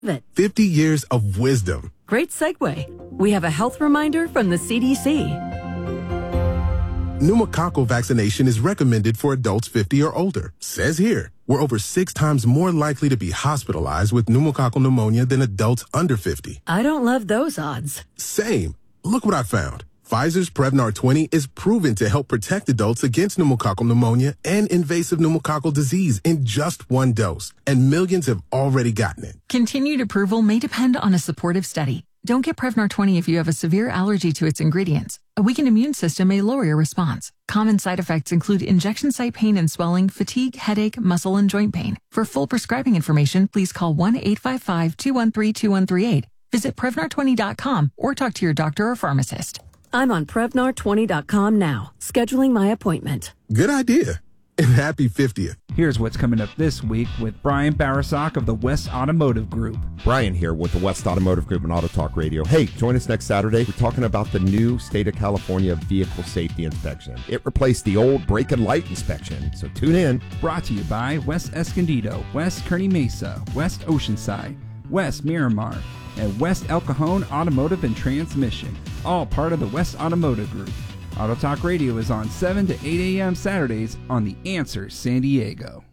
it. 50 years of wisdom. Great segue. We have a health reminder from the CDC. Pneumococcal vaccination is recommended for adults 50 or older. Says here, we're over 6 times more likely to be hospitalized with pneumococcal pneumonia than adults under 50. I don't love those odds. Same. Look what I found. Pfizer's Prevnar 20 is proven to help protect adults against pneumococcal pneumonia and invasive pneumococcal disease in just 1 dose. And millions have already gotten it. Continued approval may depend on a supportive study. Don't get Prevnar 20 if you have a severe allergy to its ingredients. A weakened immune system may lower your response. Common side effects include injection site pain and swelling, fatigue, headache, muscle, and joint pain. For full prescribing information, please call 1-855-213-2138. Visit Prevnar20.com or talk to your doctor or pharmacist. I'm on Prevnar20.com now, scheduling my appointment. Good idea. And happy 50th. Here's what's coming up this week with Brian Barasak of the West Automotive Group. Brian here with the West Automotive Group and Auto Talk Radio. Hey, join us next Saturday. We're talking about the new State of California Vehicle Safety Inspection. It replaced the old brake and light inspection, so tune in. Brought to you by West Escondido, West Kearney Mesa, West Oceanside, West Miramar, and West El Cajon Automotive and Transmission, all part of the West Automotive Group. Auto Talk Radio is on 7 to 8 a.m. Saturdays on The Answer San Diego.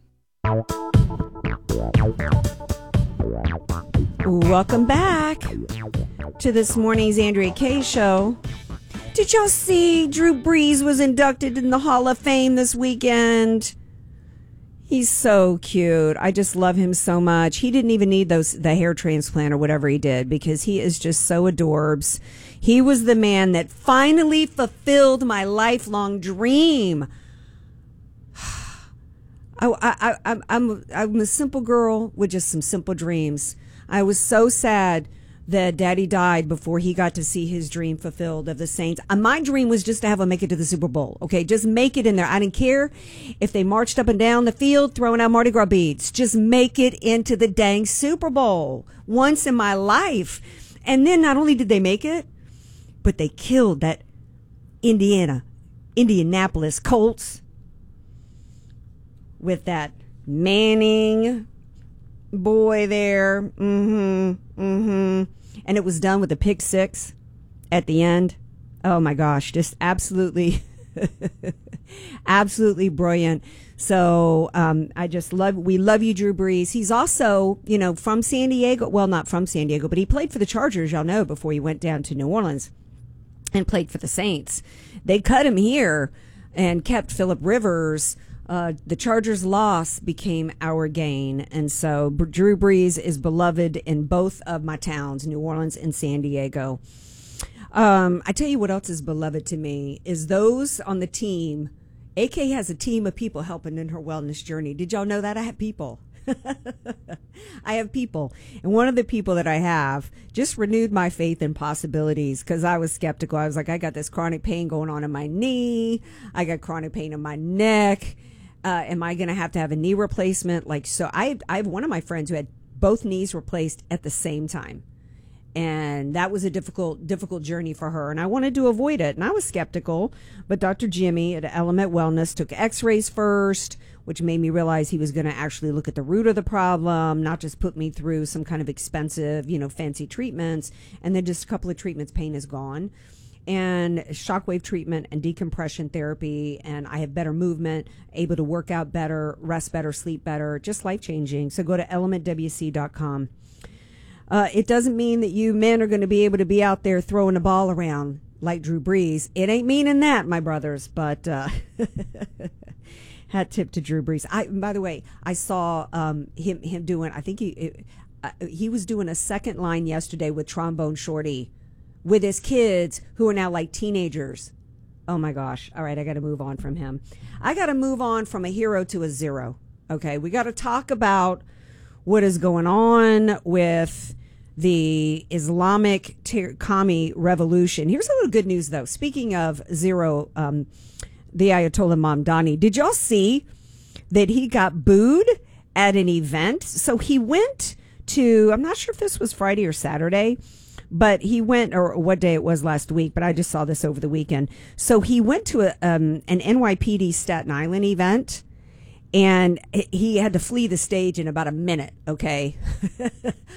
Welcome back to this morning's Andrea Kaye Show. Did y'all see Drew Brees was inducted in the Hall of Fame this weekend? He's so cute. I just love him so much. He didn't even need the hair transplant or whatever he did because he is just so adorbs. He was the man that finally fulfilled my lifelong dream. I'm a simple girl with just some simple dreams. I was so sad that Daddy died before he got to see his dream fulfilled of the Saints. My dream was just to have him make it to the Super Bowl. Okay, just make it in there. I didn't care if they marched up and down the field throwing out Mardi Gras beads. Just make it into the dang Super Bowl once in my life. And then not only did they make it, but they killed that Indianapolis Colts with that Manning boy there. And it was done with a pick six at the end. Oh my gosh, just absolutely, absolutely brilliant. So we love you, Drew Brees. He's also, from San Diego. Well, not from San Diego, but he played for the Chargers, y'all know, before he went down to New Orleans and played for the Saints. They cut him here and kept Phillip Rivers. The Chargers' loss became our gain. And so Drew Brees is beloved in both of my towns, New Orleans and San Diego. I tell you what else is beloved to me is those on the team. AK has a team of people helping in her wellness journey. Did y'all know that? I have people. I have people. And one of the people that I have just renewed my faith in possibilities because I was skeptical. I was like, I got this chronic pain going on in my knee. I got chronic pain in my neck. Am I going to have a knee replacement? I have one of my friends who had both knees replaced at the same time. And that was a difficult journey for her. And I wanted to avoid it. And I was skeptical. But Dr. Jimmy at Element Wellness took x-rays first, which made me realize he was going to actually look at the root of the problem, not just put me through some kind of expensive, fancy treatments. And then just a couple of treatments, pain is gone. And shockwave treatment and decompression therapy. And I have better movement, able to work out better, rest better, sleep better, just life-changing. So go to elementwc.com. It doesn't mean that you men are going to be able to be out there throwing a ball around like Drew Brees. It ain't meaning that, my brothers, but hat tip to Drew Brees. By the way, I saw him doing, I think he was doing a second line yesterday with Trombone Shorty with his kids who are now like teenagers. Oh my gosh. All right, I got to move on from him. I got to move on from a hero to a zero. Okay, we got to talk about what is going on with the Islamic Commie revolution. Here's a little good news, though. Speaking of zero, the Ayatollah Mamdani, did y'all see that he got booed at an event? So he went to, I'm not sure if this was Friday or Saturday, but he went, or what day it was last week, but I just saw this over the weekend. So he went to an NYPD Staten Island event, and he had to flee the stage in about a minute, okay?